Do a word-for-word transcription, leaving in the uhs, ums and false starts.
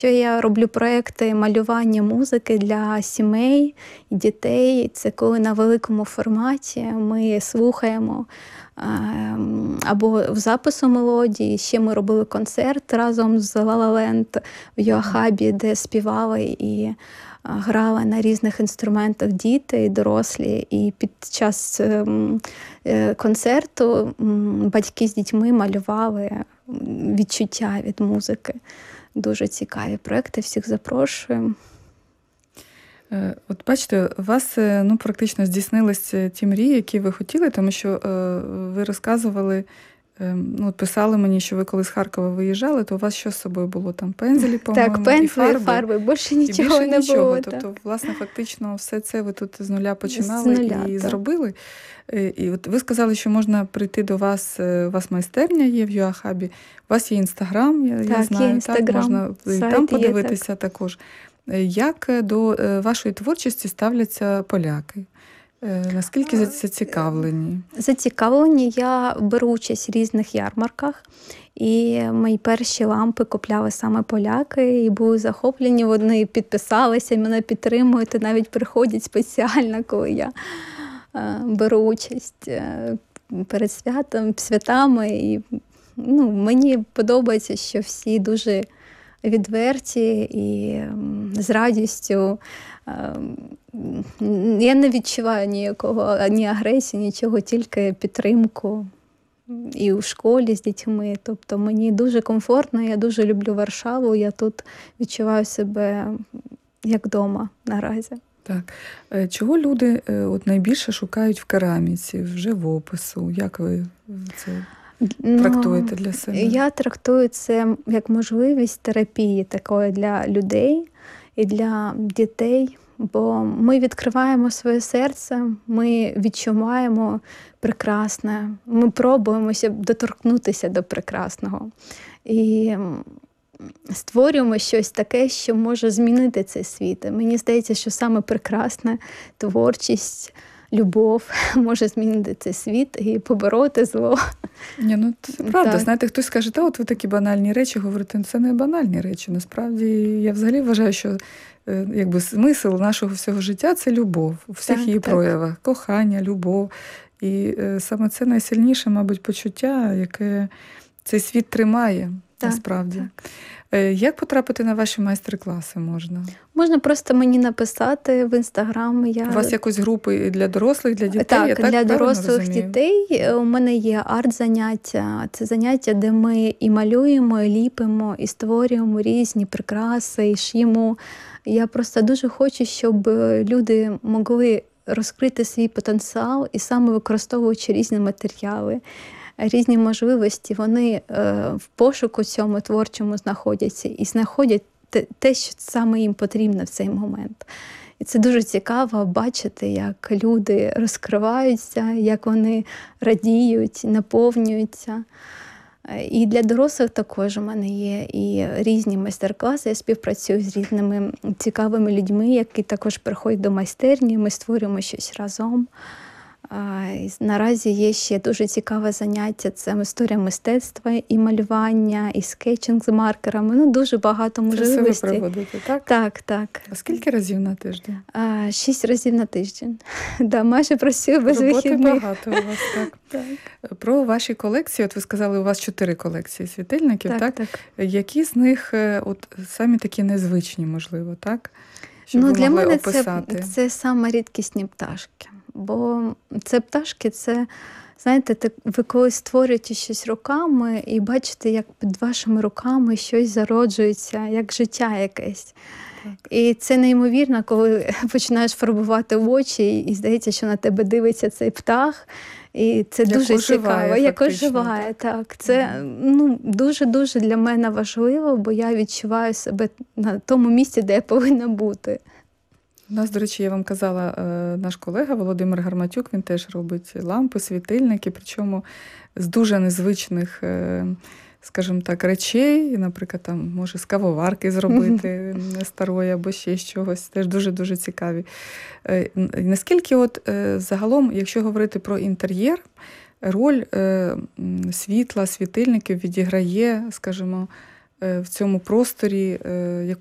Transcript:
Що я роблю проекти малювання музики для сімей і дітей. Це коли на великому форматі ми слухаємо або в запису мелодії. Ще ми робили концерт разом з La La Land в Йоахабі, де співали і грали на різних інструментах діти і дорослі. І під час концерту батьки з дітьми малювали відчуття від музики. Дуже цікаві проекти, всіх запрошуємо. От бачите, у вас ну, практично здійснилися ті мрії, які ви хотіли, тому що е, ви розказували, е, ну, писали мені, що ви коли з Харкова виїжджали, то у вас що з собою було? Там пензелі, по-моєму, так, пензелі, і фарби, фарби, більше нічого і більше не нічого. було. Тобто, так. власне, фактично все це ви тут з нуля починали з нуля, і так. зробили. І от ви сказали, що можна прийти до вас, у вас майстерня є в Йоахабі, у вас є Інстаграм, я, так, я знаю, є так, можна і там подивитися є, так. також. Як до вашої творчості ставляться поляки? Наскільки зацікавлені? Зацікавлені. Я беру участь в різних ярмарках. І мої перші лампи купляли саме поляки. І були захоплені, вони підписалися, мене підтримують. І навіть приходять спеціально, коли я беру участь перед святом, святами. І, ну, мені подобається, що всі дуже відверті і з радістю. Я не відчуваю ніякого, ні агресії, нічого, тільки підтримку і у школі з дітьми. Тобто мені дуже комфортно, я дуже люблю Варшаву, я тут відчуваю себе як вдома наразі. Так. Чого люди от найбільше шукають в кераміці, в живопису? Як ви це трактуєте для себе? Я трактую це як можливість терапії такої для людей і для дітей, бо ми відкриваємо своє серце, ми відчуваємо прекрасне, ми пробуємося доторкнутися до прекрасного. І створюємо щось таке, що може змінити цей світ. Мені здається, що саме прекрасна творчість, любов може змінити цей світ і побороти зло. Ні, ну це правда. Так. Знаєте, хтось скаже, та от ви такі банальні речі говорите. Це не банальні речі. Насправді, я взагалі вважаю, що якби смисл нашого всього життя – це любов у всіх так, її так. проявах. Кохання, любов. І саме це найсильніше, мабуть, почуття, яке цей світ тримає, так, насправді. Так. Як потрапити на ваші майстер-класи можна? Можна просто мені написати в Інстаграм. Я... У вас якось групи для дорослих, для дітей? Так, я так для дорослих розумію? дітей. У мене є арт-заняття. Це заняття, де ми і малюємо, і ліпимо, і створюємо різні прикраси, і шиємо. Я просто дуже хочу, щоб люди могли розкрити свій потенціал і саме використовуючи різні матеріали, різні можливості, вони в пошуку цьому творчому знаходяться і знаходять те, що саме їм потрібно в цей момент. І це дуже цікаво бачити, як люди розкриваються, як вони радіють, наповнюються. І для дорослих також у мене є і різні майстер-класи. Я співпрацюю з різними цікавими людьми, які також приходять до майстерні, ми створюємо щось разом. Наразі є ще дуже цікаве заняття, це історія мистецтва, і малювання, і скетчинг з маркерами. Ну, дуже багато можливостей. Це ви проводите, так? Так, так. А скільки разів на тиждень? А, шість разів на тиждень. Да, майже працюю без Роботи вихідних. багато у вас, так. так. Про ваші колекції, от ви сказали, у вас чотири колекції світильників, так? Так, так. Які з них от самі такі незвичні, можливо, так? Щоб ну, ви для могли мене описати? Це, це саме рідкісні пташки. Бо це пташки, це, знаєте, ви коли створюєте щось руками і бачите, як під вашими руками щось зароджується, як життя якесь. Так. І це неймовірно, коли починаєш фарбувати очі і здається, що на тебе дивиться цей птах. І це як дуже оживає, цікаво, як оживає. Так. Так. Це ну, дуже-дуже для мене важливо, бо я відчуваю себе на тому місці, де я повинна бути. У нас, до речі, я вам казала, наш колега Володимир Гарматюк, він теж робить лампи, світильники, причому з дуже незвичних, скажімо так, речей, наприклад, там може з кавоварки зробити старої або ще з чогось, теж дуже-дуже цікаві. Наскільки от загалом, якщо говорити про інтер'єр, роль світла, світильників відіграє, скажімо, в цьому просторі